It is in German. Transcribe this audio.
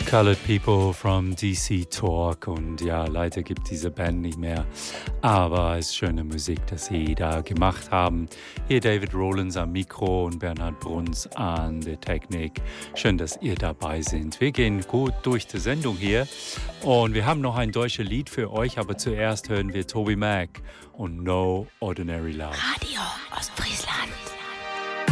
Colored People from DC Talk. Und ja, leider gibt diese Band nicht mehr. Aber es ist schöne Musik, dass sie da gemacht haben. Hier David Rollins am Mikro und Bernhard Bruns an der Technik. Schön, dass ihr dabei seid. Wir gehen gut durch die Sendung hier. Und wir haben noch ein deutsches Lied für euch. Aber zuerst hören wir Toby Mac und No Ordinary Love. Radio Ostfriesland.